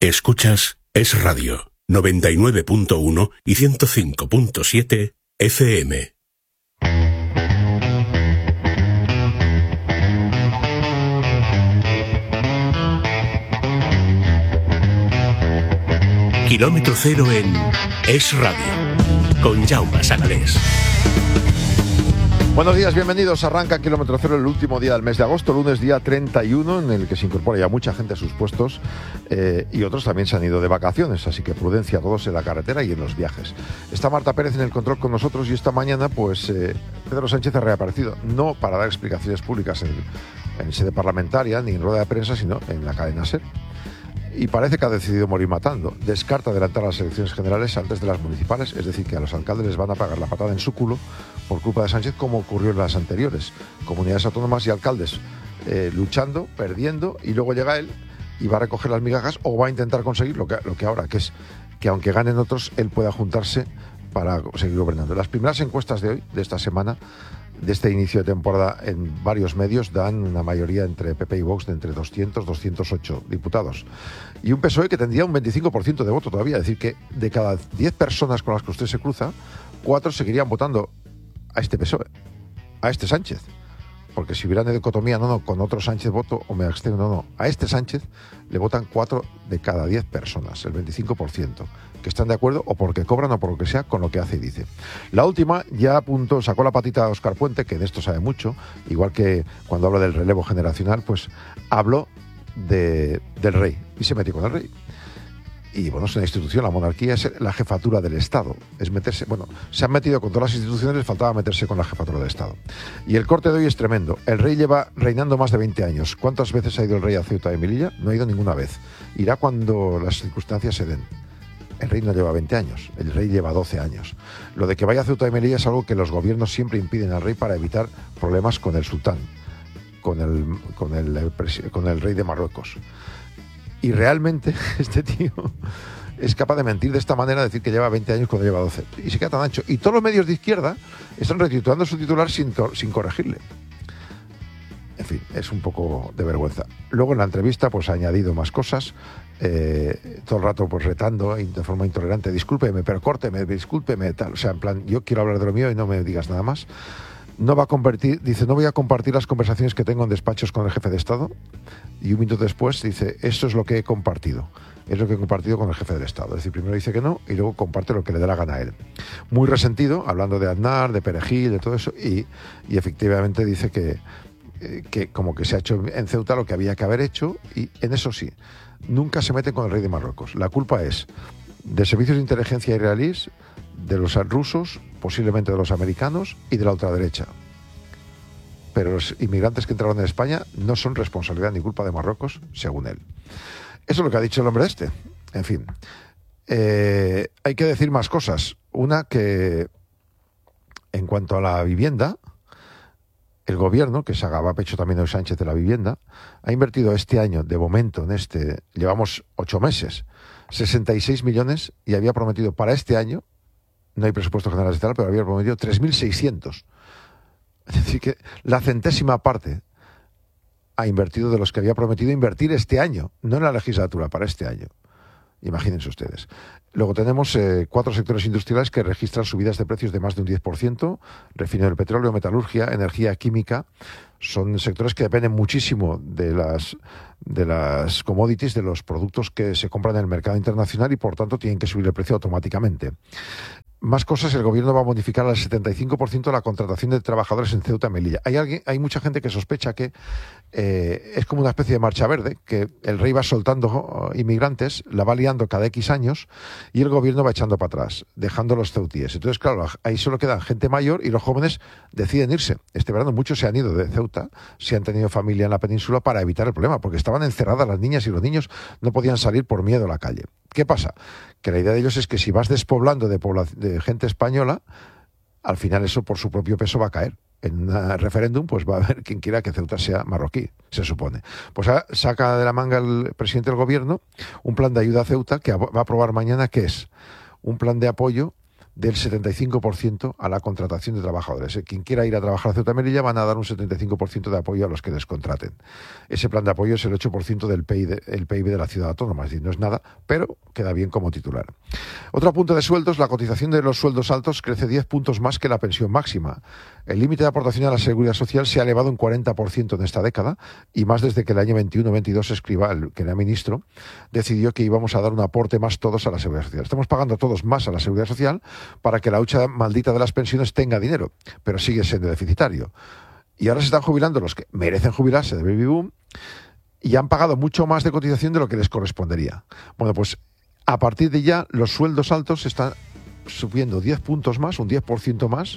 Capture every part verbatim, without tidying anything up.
Escuchas Es Radio, noventa y nueve punto uno y ciento cinco punto siete F M. Kilómetro cero en Es Radio, con Jaume Sagalés. Buenos días, bienvenidos. Arranca Kilómetro Cero el último día del mes de agosto, lunes día treinta y uno, en el que se incorpora ya mucha gente a sus puestos eh, y otros también se han ido de vacaciones, así que prudencia a todos en la carretera y en los viajes. Está Marta Pérez en el control con nosotros y esta mañana pues eh, Pedro Sánchez ha reaparecido, no para dar explicaciones públicas en, en sede parlamentaria ni en rueda de prensa, sino en la cadena SER. Y parece que ha decidido morir matando. Descarta adelantar las elecciones generales antes de las municipales, es decir, que a los alcaldes les van a pagar la patada en su culo por culpa de Sánchez, como ocurrió en las anteriores. Comunidades autónomas y alcaldes eh, luchando, perdiendo, y luego llega él y va a recoger las migajas o va a intentar conseguir lo que, lo que ahora, que es que aunque ganen otros, él pueda juntarse para seguir gobernando. Las primeras encuestas de hoy, de esta semana, de este inicio de temporada en varios medios, dan una mayoría entre P P y Vox de entre doscientos, doscientos ocho diputados. Y un P S O E que tendría un veinticinco por ciento de voto todavía. Es decir, que de cada diez personas con las que usted se cruza, cuatro seguirían votando a este P S O E, a este Sánchez. Porque si hubiera una dicotomía, no, no, con otro Sánchez voto o me abstengo, no, no. A este Sánchez le votan cuatro de cada diez personas, el veinticinco por ciento, que están de acuerdo o porque cobran o por lo que sea con lo que hace y dice. La última ya apuntó, sacó la patita a Óscar Puente, que de esto sabe mucho, igual que cuando habla del relevo generacional, pues habló de, del rey y se metió con el rey. Y bueno, es una institución, la monarquía es la jefatura del Estado, es meterse, bueno, se han metido con todas las instituciones, les faltaba meterse con la jefatura del Estado. Y el corte de hoy es tremendo. El rey lleva reinando más de veinte años. ¿Cuántas veces ha ido el rey a Ceuta y Melilla? No ha ido ninguna vez. Irá cuando las circunstancias se den. El rey no lleva veinte años, el rey lleva doce años. Lo de que vaya a Ceuta y Melilla es algo que los gobiernos siempre impiden al rey para evitar problemas con el sultán, con el, con el, el, con el rey de Marruecos. Y realmente este tío es capaz de mentir de esta manera, decir que lleva veinte años cuando lleva doce. Y se queda tan ancho. Y todos los medios de izquierda están retitulando su titular sin, sin corregirle. En fin, es un poco de vergüenza. Luego en la entrevista pues ha añadido más cosas, eh, todo el rato pues retando de forma intolerante, discúlpeme, pero córteme, discúlpeme, tal. O sea, en plan, yo quiero hablar de lo mío y no me digas nada más. No va a compartir, dice, no voy a compartir las conversaciones que tengo en despachos con el jefe de Estado. Y un minuto después dice, esto es lo que he compartido. Es lo que he compartido con el jefe del Estado. Es decir, primero dice que no y luego comparte lo que le dé la gana a él. Muy resentido, hablando de Aznar, de Perejil, de todo eso. Y, y efectivamente dice que, que como que se ha hecho en Ceuta lo que había que haber hecho. Y en eso sí, nunca se mete con el rey de Marruecos. La culpa es de servicios de inteligencia israelíes, de los rusos, posiblemente de los americanos y de la ultraderecha. Pero los inmigrantes que entraron en España no son responsabilidad ni culpa de Marruecos, según él. Eso es lo que ha dicho el hombre este. En fin, eh, hay que decir más cosas. Una, que en cuanto a la vivienda, el gobierno, que se agaba pecho también de Sánchez de la vivienda, ha invertido este año, de momento, en este, llevamos ocho meses, sesenta y seis millones, y había prometido para este año, no hay presupuesto general estatal, pero había prometido tres mil seiscientos. Es decir, que la centésima parte ha invertido de los que había prometido invertir este año, no en la legislatura, para este año. Imagínense ustedes. Luego tenemos eh, cuatro sectores industriales que registran subidas de precios de más de un diez por ciento. Refinado del petróleo, metalurgia, energía química. Son sectores que dependen muchísimo de las, de las commodities, de los productos que se compran en el mercado internacional y por tanto tienen que subir el precio automáticamente. Más cosas, el gobierno va a modificar al setenta y cinco por ciento la contratación de trabajadores en Ceuta y Melilla. Hay alguien, hay mucha gente que sospecha que eh, es como una especie de marcha verde, que el rey va soltando uh, inmigrantes, la va liando cada X años y el gobierno va echando para atrás, dejando los ceutíes. Entonces, claro, ahí solo quedan gente mayor y los jóvenes deciden irse. Este verano muchos se han ido de Ceuta, si han tenido familia en la península, para evitar el problema, porque estaban encerradas las niñas y los niños no podían salir por miedo a la calle. ¿Qué pasa? Que la idea de ellos es que si vas despoblando de, pobla- de gente española, al final eso por su propio peso va a caer. En un referéndum pues va a haber quien quiera que Ceuta sea marroquí, se supone. Pues saca de la manga el presidente del gobierno un plan de ayuda a Ceuta que va a aprobar mañana, que es un plan de apoyo del setenta y cinco por ciento a la contratación de trabajadores. Quien quiera ir a trabajar a Ceuta y Melilla van a dar un setenta y cinco por ciento de apoyo a los que les contraten. Ese plan de apoyo es el ocho por ciento del P I B, el P I B de la ciudad autónoma, es decir, no es nada, pero queda bien como titular. Otro apunte de sueldos: la cotización de los sueldos altos crece diez puntos más que la pensión máxima. El límite de aportación a la Seguridad Social se ha elevado un cuarenta por ciento en esta década, y más desde que el año veintiuno veintidós Escrivá, que era ministro, decidió que íbamos a dar un aporte más todos a la Seguridad Social. Estamos pagando todos más a la Seguridad Social para que la hucha maldita de las pensiones tenga dinero, pero sigue siendo deficitario. Y ahora se están jubilando los que merecen jubilarse de baby boom y han pagado mucho más de cotización de lo que les correspondería. Bueno, pues a partir de ya los sueldos altos están subiendo diez puntos más, un diez por ciento más,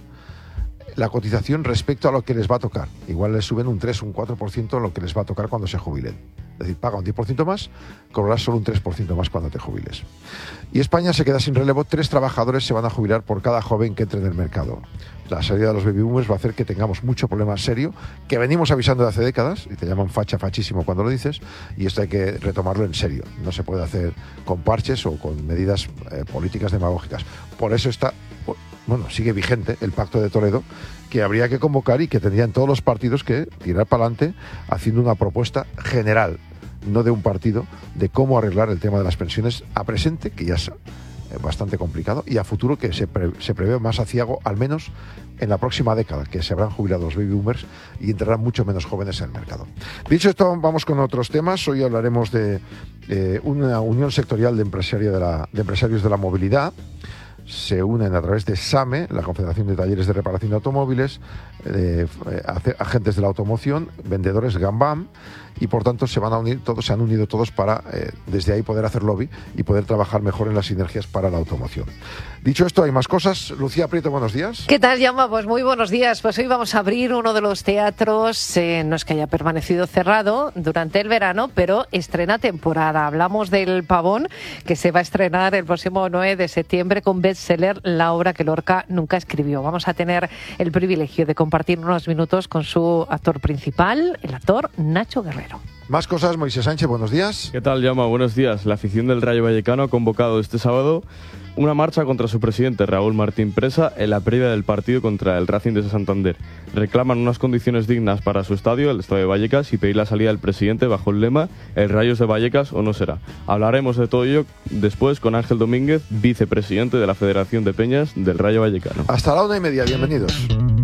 la cotización respecto a lo que les va a tocar. Igual les suben un tres, un cuatro por ciento lo que les va a tocar cuando se jubilen. Es decir, paga un diez por ciento más, cobrarás solo un tres por ciento más cuando te jubiles. Y España se queda sin relevo. Tres trabajadores se van a jubilar por cada joven que entre en el mercado. La salida de los baby boomers va a hacer que tengamos mucho problema serio, que venimos avisando de hace décadas, y te llaman facha, fachísimo cuando lo dices, y esto hay que retomarlo en serio. No se puede hacer con parches o con medidas eh, políticas demagógicas. Por eso está... Bueno, sigue vigente el Pacto de Toledo, que habría que convocar y que tendrían todos los partidos que tirar para adelante haciendo una propuesta general, no de un partido, de cómo arreglar el tema de las pensiones a presente, que ya es bastante complicado, y a futuro, que se, pre, se prevé más aciago, al menos en la próxima década, que se habrán jubilado los baby boomers y entrarán mucho menos jóvenes en el mercado. Dicho esto, vamos con otros temas. Hoy hablaremos de eh, una unión sectorial de, empresario de, la, de empresarios de la movilidad. Se unen a través de SAME, la Confederación de Talleres de Reparación de Automóviles, eh, agentes de la automoción, vendedores Gambam, y por tanto se van a unir todos, se han unido todos para eh, desde ahí poder hacer lobby y poder trabajar mejor en las sinergias para la automoción. Dicho esto, hay más cosas. Lucía Prieto, buenos días. ¿Qué tal, Jaume? Pues muy buenos días. Pues hoy vamos a abrir uno de los teatros, eh, no es que haya permanecido cerrado durante el verano, pero estrena temporada. Hablamos del Pavón, que se va a estrenar el próximo nueve de septiembre con bestseller La obra que Lorca nunca escribió. Vamos a tener el privilegio de compartir unos minutos con su actor principal, el actor Nacho Guerrero. Más cosas, Moisés Sánchez, buenos días. ¿Qué tal, Jaume? Buenos días. La afición del Rayo Vallecano ha convocado este sábado una marcha contra su presidente, Raúl Martín Presa, en la previa del partido contra el Racing de Santander. Reclaman unas condiciones dignas para su estadio, el Estadio de Vallecas, y pedir la salida del presidente bajo el lema «El Rayo es de Vallecas o no será». Hablaremos de todo ello después con Ángel Domínguez, vicepresidente de la Federación de Peñas del Rayo Vallecano. Hasta la una y media, bienvenidos.